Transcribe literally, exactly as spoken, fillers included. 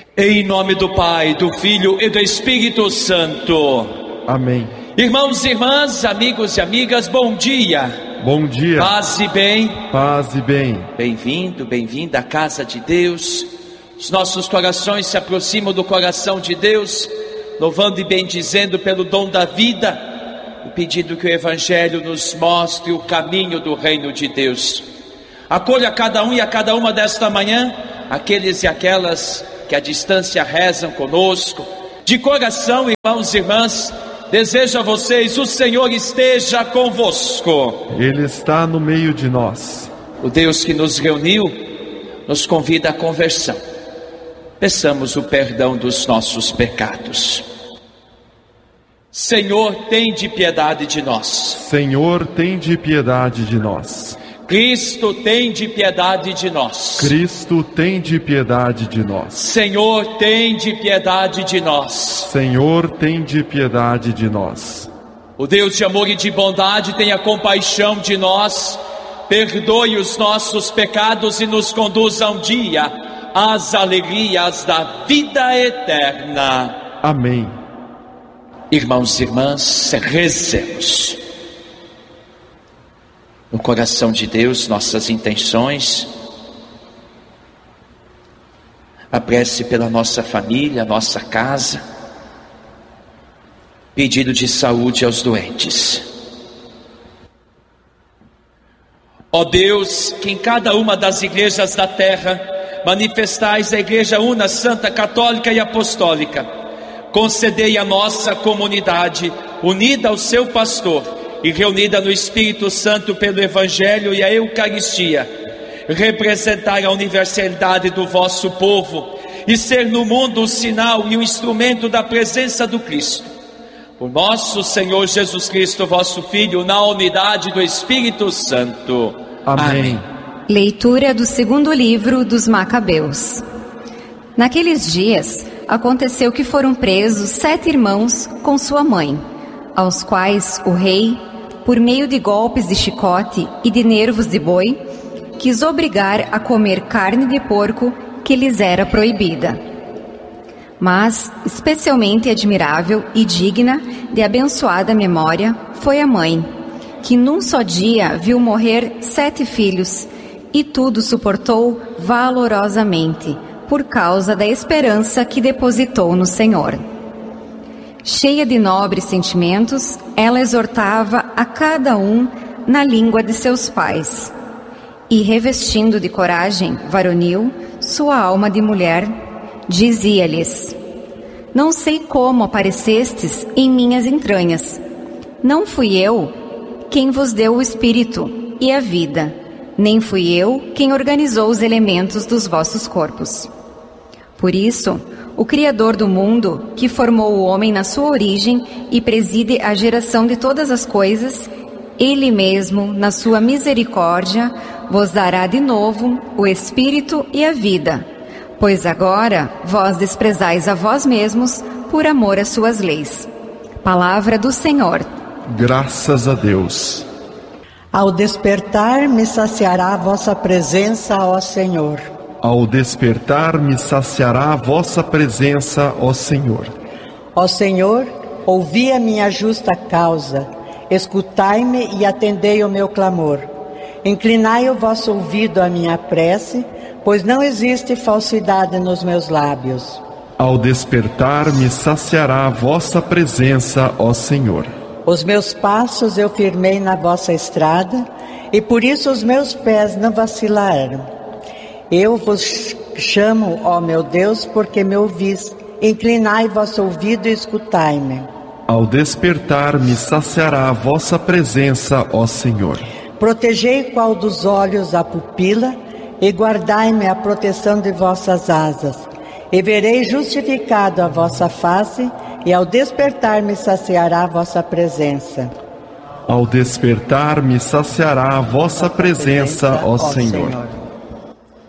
Em nome do Pai, do Filho e do Espírito Santo. Amém. Irmãos e irmãs, amigos e amigas, bom dia. Bom dia. Paz e bem. Paz e bem. Bem-vindo, bem-vinda à casa de Deus. Os nossos corações se aproximam do coração de Deus, louvando e bendizendo pelo dom da vida, e pedindo que o Evangelho nos mostre o caminho do reino de Deus. Acolha a cada um e a cada uma desta manhã, aqueles e aquelas que à distância rezam conosco. De coração, irmãos e irmãs, desejo a vocês: o Senhor esteja convosco. Ele está no meio de nós. O Deus que nos reuniu nos convida à conversão. Peçamos o perdão dos nossos pecados. Senhor, tende piedade de nós. Senhor, tende piedade de nós. Cristo, tende piedade de nós. Cristo, tende piedade de nós. Senhor, tende piedade de nós. Senhor, tende piedade de nós. O Deus de amor e de bondade tenha compaixão de nós, perdoe os nossos pecados e nos conduza um dia às alegrias da vida eterna. Amém. Irmãos e irmãs, rezemos. No coração de Deus, nossas intenções, a prece pela nossa família, nossa casa, pedido de saúde aos doentes. Ó Deus, que em cada uma das igrejas da terra manifestais a Igreja Una, Santa, Católica e Apostólica, concedei a nossa comunidade, unida ao seu pastor e reunida no Espírito Santo pelo Evangelho e a Eucaristia, representar a universalidade do vosso povo e ser no mundo o sinal e o instrumento da presença do Cristo. Por nosso Senhor Jesus Cristo, vosso Filho, na unidade do Espírito Santo. Amém. Amém. Leitura do segundo livro dos Macabeus. Naqueles dias, aconteceu que foram presos sete irmãos com sua mãe, aos quais o rei, por meio de golpes de chicote e de nervos de boi, quis obrigar a comer carne de porco que lhes era proibida. Mas, especialmente admirável e digna de abençoada memória, foi a mãe, que num só dia viu morrer sete filhos, e tudo suportou valorosamente, por causa da esperança que depositou no Senhor. Cheia de nobres sentimentos, ela exortava a cada um na língua de seus pais, e revestindo de coragem varonil sua alma de mulher, dizia-lhes: não sei como aparecestes em minhas entranhas. Não fui eu quem vos deu o espírito e a vida, nem fui eu quem organizou os elementos dos vossos corpos. Por isso, o Criador do mundo, que formou o homem na sua origem e preside a geração de todas as coisas, Ele mesmo, na sua misericórdia, vos dará de novo o espírito e a vida, pois agora vós desprezais a vós mesmos por amor às suas leis. Palavra do Senhor. Graças a Deus. Ao despertar me saciará a vossa presença, ó Senhor. Ao despertar me saciará a vossa presença, ó Senhor. Ó Senhor, ouvi a minha justa causa, escutai-me e atendei o meu clamor. Inclinai o vosso ouvido à minha prece, pois não existe falsidade nos meus lábios. Ao despertar me saciará a vossa presença, ó Senhor. Os meus passos eu firmei na vossa estrada, e por isso os meus pés não vacilaram. Eu vos chamo, ó meu Deus, porque me ouvis. Inclinai vosso ouvido e escutai-me. Ao despertar me saciará a vossa presença, ó Senhor. Protegei qual dos olhos a pupila, e guardai-me a proteção de vossas asas. E verei justificado a vossa face, e ao despertar me saciará a vossa presença. Ao despertar me saciará a vossa presença, ó Senhor.